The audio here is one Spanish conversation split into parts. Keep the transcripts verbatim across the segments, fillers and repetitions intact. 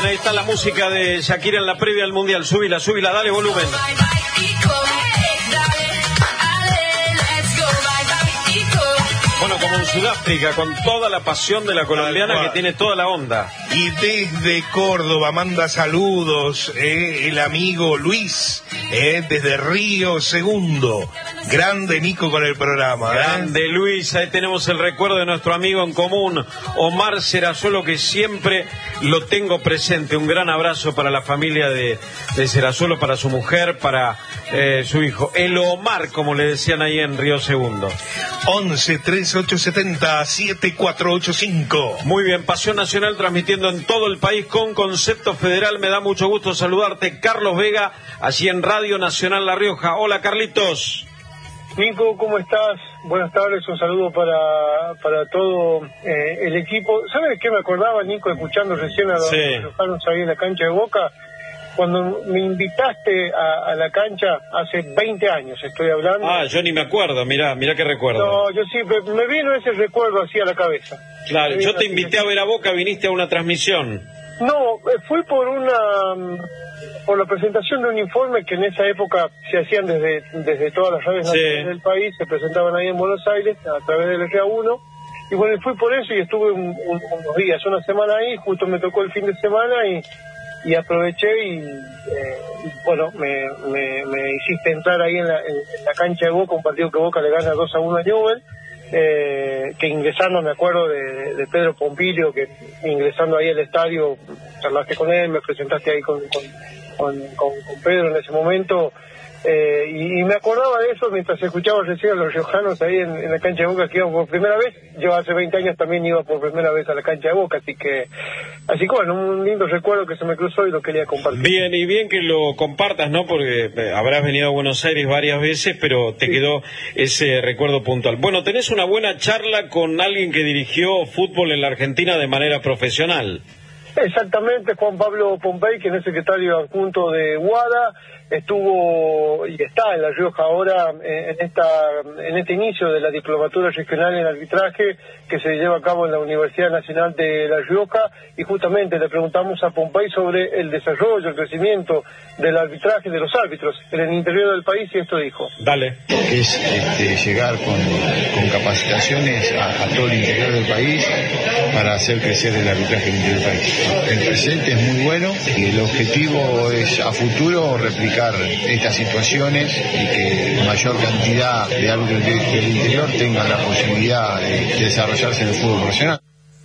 ahí está la música de Shakira en la previa del Mundial. Súbila, súbila, dale volumen. Bueno, como en Sudáfrica, con toda la pasión de la colombiana que tiene toda la onda. Y desde Córdoba manda saludos eh, el amigo Luis, eh, desde Río Segundo. Grande Nico con el programa. ¿eh? Grande Luis, ahí tenemos el recuerdo de nuestro amigo en común, Omar Serazuelo, que siempre lo tengo presente. Un gran abrazo para la familia de, de Serazuelo, para su mujer, para eh, su hijo. El Omar, como le decían ahí en Río Segundo. once, trece, ocho setenta, siete cuatro ocho cinco. Muy bien, Pasión Nacional transmitiendo en todo el país con concepto federal. Me da mucho gusto saludarte, Carlos Vega, allí en Radio Nacional La Rioja. Hola, Carlitos. Nico, ¿cómo estás? Buenas tardes, un saludo para para todo eh, el equipo. ¿Sabes de qué me acordaba, Nico, escuchando recién a los sí. riojanos ahí en la cancha de Boca? Cuando me invitaste a, a la cancha hace veinte años, estoy hablando. Ah, yo ni me acuerdo, mirá, mirá qué recuerdo. No, yo sí, me, me vino ese recuerdo así a la cabeza. Claro, yo te invité a ver a Boca, viniste a una transmisión. No, fui por una... por la presentación de un informe que en esa época se hacían desde desde todas las redes sí. del país, se presentaban ahí en Buenos Aires a través del R A uno, y bueno, fui por eso y estuve un, un, unos días, una semana ahí, justo me tocó el fin de semana y, y aproveché y, eh, bueno, me, me, me hiciste entrar ahí en la, en, en la cancha de Boca, un partido que Boca le gana dos a uno a Newell. Eh, que ingresando, me acuerdo de, de Pedro Pompilio, que ingresando ahí al estadio, charlaste con él, me presentaste ahí con, con, con, con, con Pedro en ese momento, eh, y, y me acordaba de eso mientras escuchaba recién a los riojanos ahí en, en la cancha de Boca, que iban por primera vez. Yo hace veinte años también iba por primera vez a la cancha de Boca, así que, así que bueno, un lindo recuerdo que se me cruzó y lo quería compartir. Bien, y bien que lo compartas, ¿no? Porque habrás venido a Buenos Aires varias veces, pero te sí. quedó ese recuerdo puntual. Bueno, tenés una buena charla con alguien que dirigió fútbol en la Argentina de manera profesional. Exactamente, Juan Pablo Pompey, quien es secretario adjunto de WADA, estuvo y está en La Rioja ahora en esta en este inicio de la diplomatura regional en arbitraje que se lleva a cabo en la Universidad Nacional de La Rioja, y justamente le preguntamos a Pompey sobre el desarrollo, el crecimiento del arbitraje de los árbitros en el interior del país, y esto dijo. Dale. Es este, llegar con, con capacitaciones a, a todo el interior del país para hacer crecer el arbitraje en el interior del país. El presente es muy bueno y el objetivo es a futuro replicar estas situaciones y que mayor cantidad de árbitros del interior tengan la posibilidad de desarrollarse en el fútbol profesional.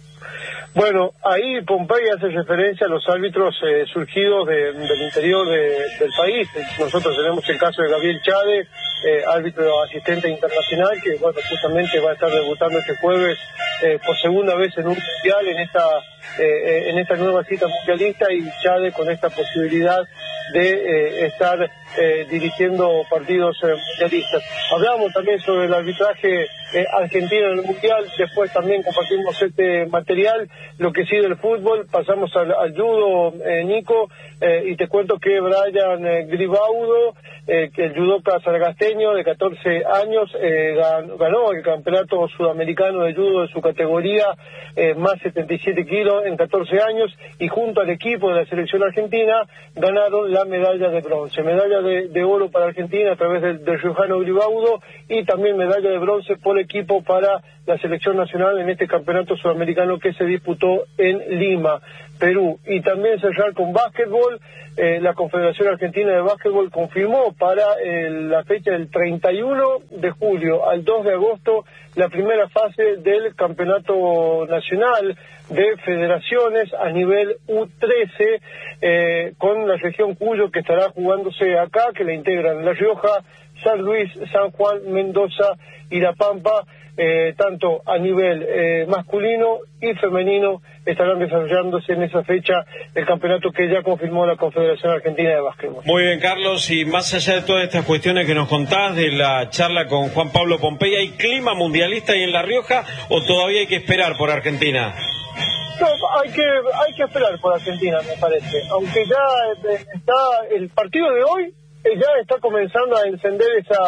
Bueno, ahí Pompey hace referencia a los árbitros eh, surgidos de, del interior de, del país. Nosotros tenemos el caso de Gabriel Chade, eh, árbitro asistente internacional, que bueno, justamente va a estar debutando este jueves eh, por segunda vez en un mundial, en esta eh, en esta nueva cita mundialista, y Chade con esta posibilidad de eh, estar eh, dirigiendo partidos eh, mundialistas. Hablamos también sobre el arbitraje eh, argentino en el mundial, después también compartimos este material. Lo que sí del fútbol, pasamos al, al judo, eh, Nico, eh, y te cuento que Brian eh, Gribaudo, eh, que el judoka sargasteño de catorce años, eh, gan, ganó el campeonato sudamericano de judo de su categoría, eh, más setenta y siete kilos en catorce años, y junto al equipo de la selección argentina ganaron la medalla de bronce, medalla de, de oro para Argentina a través del, del riojano Gribaudo, y también medalla de bronce por equipo para la selección nacional en este campeonato sudamericano que se disputó en Lima, Perú. Y también cerrar con básquetbol, eh, la Confederación Argentina de Básquetbol confirmó para eh, la fecha del treinta y uno de julio al dos de agosto la primera fase del campeonato nacional de federaciones a nivel U trece, eh, con la región Cuyo, que estará jugándose acá, que la integran La Rioja, San Luis, San Juan, Mendoza y La Pampa. Eh, tanto a nivel eh, masculino y femenino estarán desarrollándose en esa fecha el campeonato que ya confirmó la Confederación Argentina de Básquetbol. Muy bien, Carlos, y más allá de todas estas cuestiones que nos contás de la charla con Juan Pablo Pompey, ¿hay clima mundialista ahí en La Rioja o todavía hay que esperar por Argentina? No, hay que hay que esperar por Argentina, me parece, aunque ya está el partido de hoy, ya está comenzando a encender esa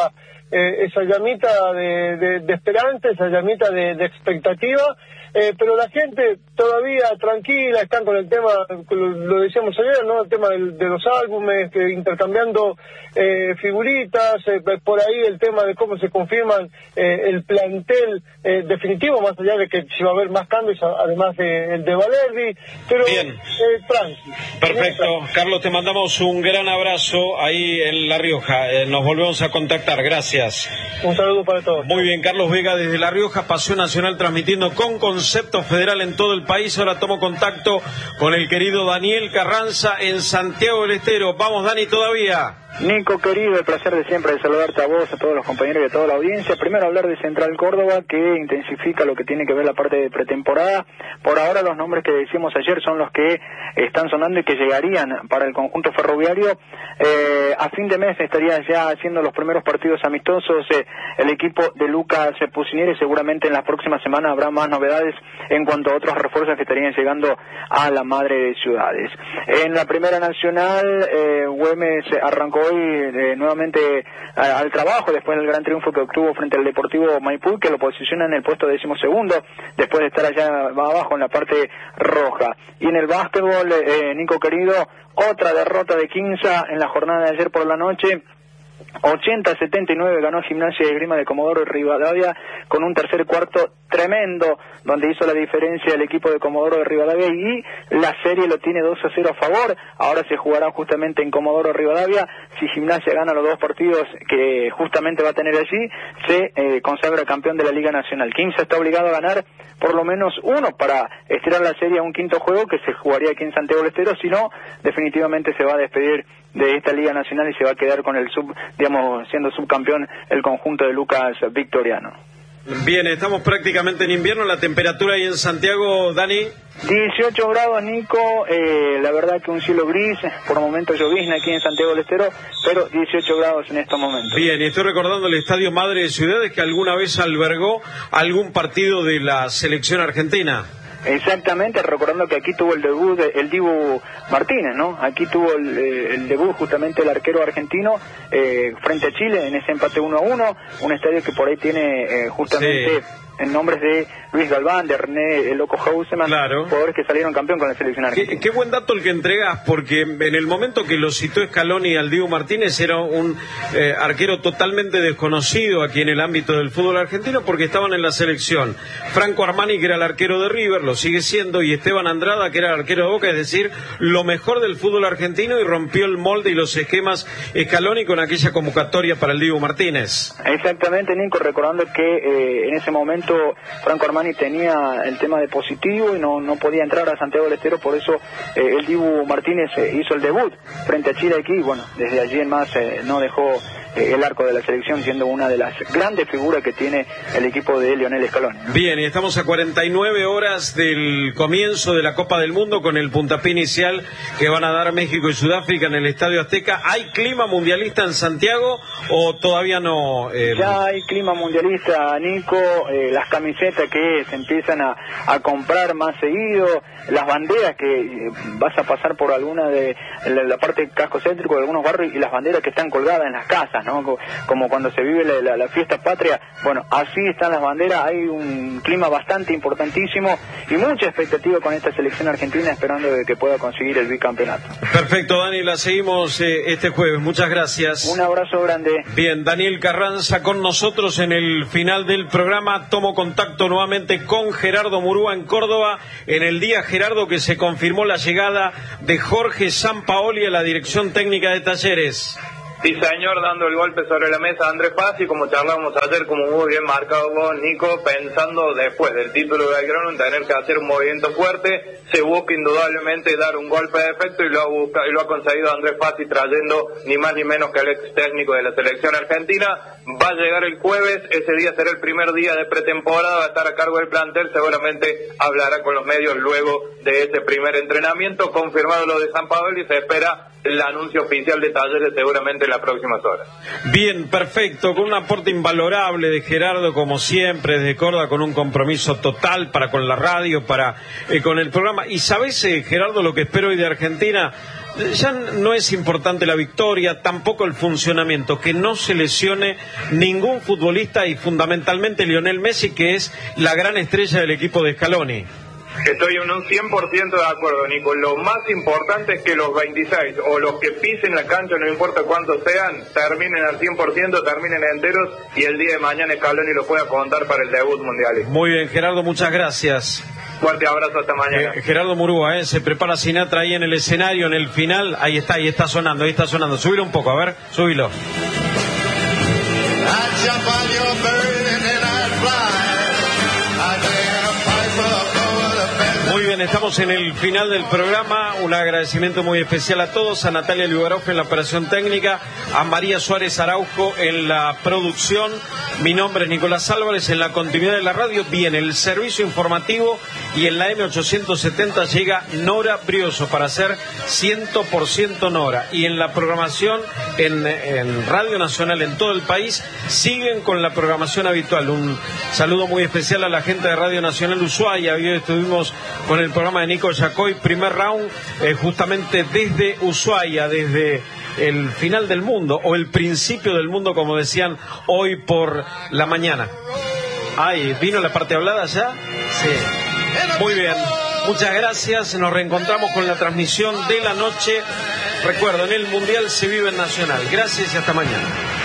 eh, esa llamita de, de, de esperanza, esa llamita de, de expectativa, eh, pero la gente todavía tranquila, están con el tema, lo, lo decíamos ayer, ¿no? El tema del, de los álbumes, que intercambiando eh, figuritas, eh, por ahí el tema de cómo se confirman eh, el plantel eh, definitivo, más allá de que se va a haber más cambios, además del de, de Valerdi, pero bien. Eh, tranqui. Perfecto. Carlos, te mandamos un gran abrazo ahí en La Rioja. Eh, nos volvemos a contactar. Gracias. Un saludo para todos. Muy bien, Carlos Vega desde La Rioja, Pasión Nacional, transmitiendo con concepto federal en todo el país. Ahora tomo contacto con el querido Daniel Carranza en Santiago del Estero. Vamos, Dani, todavía. Nico, querido, el placer de siempre de saludarte a vos, a todos los compañeros y a toda la audiencia. Primero hablar de Central Córdoba, que intensifica lo que tiene que ver la parte de pretemporada. Por ahora los nombres que decimos ayer son los que están sonando y que llegarían para el conjunto ferroviario. Eh, a fin de mes estaría ya haciendo los primeros partidos amistosos eh, el equipo de Lucas Pusineri. Seguramente en las próximas semanas habrá más novedades en cuanto a otros refuerzos que estarían llegando a la madre de ciudades. En la Primera Nacional, eh, Güemes arrancó hoy eh, nuevamente a, al trabajo después del gran triunfo que obtuvo frente al Deportivo Maipú, que lo posiciona en el puesto decimosegundo después de estar allá abajo en la parte roja. Y en el básquetbol, eh, Nico querido, otra derrota de Quinza en la jornada de ayer por la noche. ochenta a setenta y nueve ganó Gimnasia de Esgrima de Comodoro Rivadavia con un tercer cuarto tremendo, donde hizo la diferencia el equipo de Comodoro de Rivadavia, y la serie lo tiene dos a cero a favor. Ahora se jugará justamente en Comodoro Rivadavia. Si Gimnasia gana los dos partidos que justamente va a tener allí, se eh, consagra campeón de la Liga Nacional. Quinza está obligado a ganar por lo menos uno para estirar la serie a un quinto juego que se jugaría aquí en Santiago del Estero, si no, definitivamente se va a despedir de esta Liga Nacional y se va a quedar con el sub, digamos, siendo subcampeón el conjunto de Lucas Victoriano. Bien, estamos prácticamente en invierno. La temperatura ahí en Santiago, Dani. dieciocho grados, Nico, eh, la verdad que un cielo gris, por momentos llovizna aquí en Santiago del Estero, pero dieciocho grados en estos momentos. Bien, y estoy recordando el Estadio Madre de Ciudades, que alguna vez albergó algún partido de la selección argentina. Exactamente, recordando que aquí tuvo el debut el Dibu Martínez, ¿no? Aquí tuvo el, el debut justamente el arquero argentino eh, frente a Chile en ese empate uno a uno, un estadio que por ahí tiene eh, justamente... Sí. En nombres de Luis Galván, de René el Loco Hauseman, claro, jugadores que salieron campeón con la selección argentina. Qué, qué buen dato el que entregás, porque en el momento que lo citó Scaloni al Dibu Martínez era un eh, arquero totalmente desconocido aquí en el ámbito del fútbol argentino, porque estaban en la selección Franco Armani, que era el arquero de River, lo sigue siendo, y Esteban Andrada, que era el arquero de Boca, es decir, lo mejor del fútbol argentino, y rompió el molde y los esquemas Scaloni con aquella convocatoria para el Dibu Martínez. Exactamente, Nico, recordando que eh, en ese momento Franco Armani tenía el tema de positivo y no, no podía entrar a Santiago del Estero, por eso eh, el Dibu Martínez eh, hizo el debut frente a Chile aquí, y bueno, desde allí en más eh, no dejó eh, el arco de la selección, siendo una de las grandes figuras que tiene el equipo de Lionel Scaloni. Bien, y estamos a cuarenta y nueve horas del comienzo de la Copa del Mundo, con el puntapié inicial que van a dar México y Sudáfrica en el Estadio Azteca. ¿Hay clima mundialista en Santiago o todavía no? Eh... Ya hay clima mundialista, Nico, eh, las camisetas que se empiezan a, a comprar más seguido, las banderas que eh, vas a pasar por alguna de la, la parte casco céntrico de algunos barrios, y las banderas que están colgadas en las casas, ¿no? Como, como cuando se vive la, la, la fiesta patria. Bueno, así están las banderas. Hay un clima bastante importantísimo y mucha expectativa con esta selección argentina, esperando de que pueda conseguir el bicampeonato. Perfecto, Dani, la seguimos eh, este jueves. Muchas gracias. Un abrazo grande. Bien, Daniel Carranza con nosotros en el final del programa. Tomo contacto nuevamente con Gerardo Murúa en Córdoba, en el día, Gerardo, que se confirmó la llegada de Jorge Sampaoli a la dirección técnica de Talleres. Sí, señor, dando el golpe sobre la mesa a Andrés Fassi, como charlábamos ayer, como muy bien marcado vos, Nico, pensando después del título de Belgrano en tener que hacer un movimiento fuerte, se busca indudablemente dar un golpe de efecto, y lo ha, buscado, y lo ha conseguido Andrés Fassi, trayendo ni más ni menos que el ex técnico de la selección argentina. Va a llegar el jueves, ese día será el primer día de pretemporada, va a estar a cargo del plantel, seguramente hablará con los medios luego de ese primer entrenamiento. Confirmado lo de Sampaoli, se espera el anuncio oficial de Talleres seguramente durante las próximas horas. Bien, perfecto, con un aporte invalorable de Gerardo, como siempre, desde Córdoba, con un compromiso total para con la radio, para eh, con el programa. Y sabés, eh, Gerardo, lo que espero hoy de Argentina, ya no es importante la victoria, tampoco el funcionamiento, que no se lesione ningún futbolista y fundamentalmente Lionel Messi, que es la gran estrella del equipo de Scaloni. Estoy en un cien por ciento de acuerdo, Nico. Lo más importante es que los veintiséis o los que pisen la cancha, no importa cuántos sean, terminen al cien por ciento, terminen enteros y el día de mañana Scaloni lo pueda contar para el debut mundial. Muy bien, Gerardo, muchas gracias. Fuerte abrazo, hasta mañana. Eh, Gerardo Murúa, eh, se prepara Sinatra ahí en el escenario, en el final. Ahí está, ahí está sonando, ahí está sonando. Subilo un poco, a ver, subilo. Muy bien, estamos en el final del programa. Un agradecimiento muy especial a todos, a Natalia Liubaroff en la operación técnica, a María Suárez Araujo en la producción. Mi nombre es Nicolás Álvarez, en la continuidad de la radio viene el servicio informativo y en la eme ochocientos setenta llega Nora Brioso para hacer cien por ciento Nora. Y en la programación en, en Radio Nacional en todo el país siguen con la programación habitual. Un saludo muy especial a la gente de Radio Nacional Ushuaia. Hoy estuvimos con el programa de Nico Yacoy, primer round, eh, justamente desde Ushuaia, desde el final del mundo, o el principio del mundo, como decían hoy por la mañana. Ay, ¿vino la parte hablada ya? Sí. Muy bien. Muchas gracias. Nos reencontramos con la transmisión de la noche. Recuerden, el Mundial se vive en Nacional. Gracias y hasta mañana.